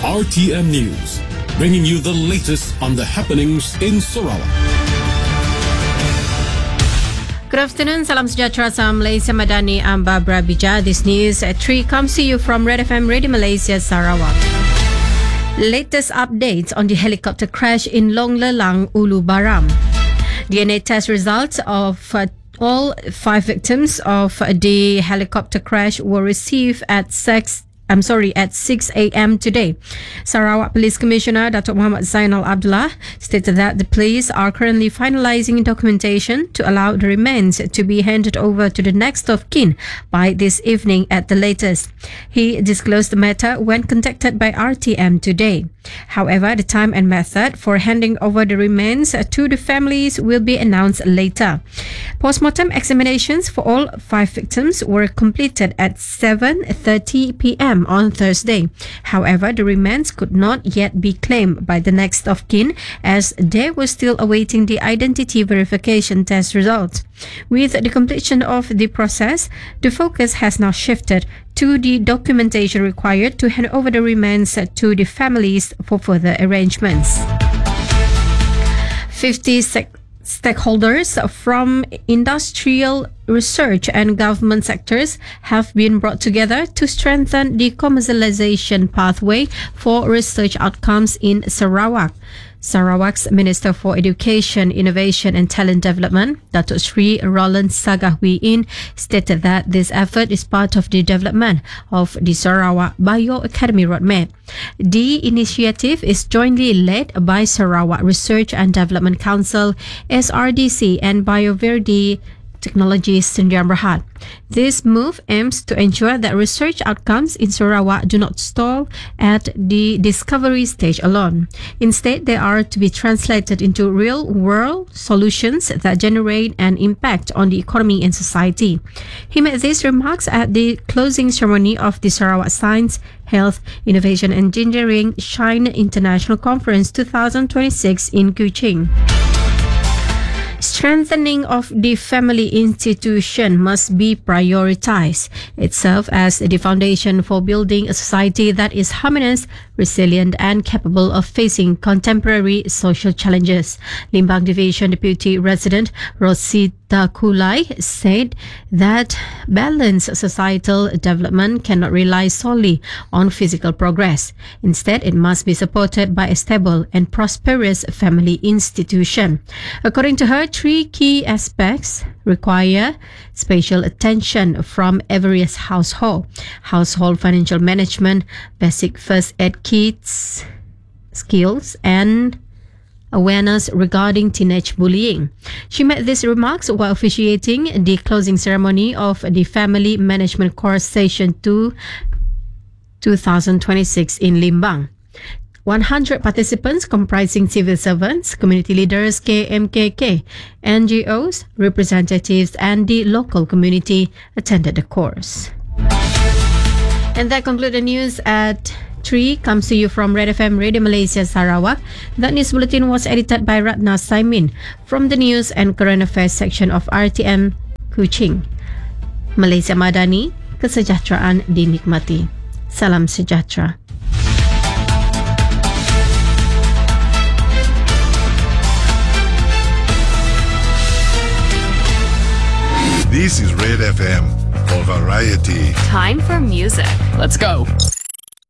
RTM News, bringing you the latest on the happenings in Sarawak. Good afternoon, salam sejahtera, salam Malaysia Madani. I'm Barbara Bija. This news at 3 comes to you from Red FM Radio Malaysia, Sarawak. Latest updates on the helicopter crash in Long Lelang, Ulu Baram. DNA test results of all 5 victims of the helicopter crash were received at 6 a.m. today. Sarawak Police Commissioner Datuk Muhammad Zainal Abdullah stated that the police are currently finalising documentation to allow the remains to be handed over to the next of kin by this evening at the latest. He disclosed the matter when contacted by RTM today. However, the time and method for handing over the remains to the families will be announced later. Postmortem examinations for all 5 victims were completed at 7:30 p.m. on Thursday. However, the remains could not yet be claimed by the next of kin as they were still awaiting the identity verification test results. With the completion of the process, the focus has now shifted to the documentation required to hand over the remains to the families for further arrangements. 50 stakeholders from industrial, research and government sectors have been brought together to strengthen the commercialization pathway for research outcomes in Sarawak. Sarawak's Minister for Education, Innovation and Talent Development, Datuk Sri Roland Sagahwiin, stated that this effort is part of the development of the Sarawak Bioacademy Roadmap. The initiative is jointly led by Sarawak Research and Development Council, SRDC, and BioVerde Technologies Sdn Bhd. This move aims to ensure that research outcomes in Sarawak do not stall at the discovery stage alone. Instead, they are to be translated into real-world solutions that generate an impact on the economy and society. He made these remarks at the closing ceremony of the Sarawak Science, Health, Innovation and Engineering Shine International Conference 2026 in Kuching. Strengthening of the family institution must be prioritized. It serves as the foundation for building a society that is harmonious, resilient and capable of facing contemporary social challenges. Limbang Division Deputy Resident Rosita Kulai said that balanced societal development cannot rely solely on physical progress. Instead, it must be supported by a stable and prosperous family institution. According to her, 3 key aspects require special attention from every household: household financial management, basic first aid kits, skills, and awareness regarding teenage bullying. She made these remarks while officiating the closing ceremony of the Family Management Course Session 2 2026 in Limbang. 100 participants comprising civil servants, community leaders, KMKK, NGOs, representatives and the local community attended the course. And that concludes the news at 3 comes to you from Red FM Radio Malaysia Sarawak. That news bulletin was edited by Ratna Saimin from the News and Current Affairs section of RTM Kuching. Malaysia Madani, kesejahteraan dinikmati. Salam sejahtera. This is Red FM for variety. Time for music. Let's go.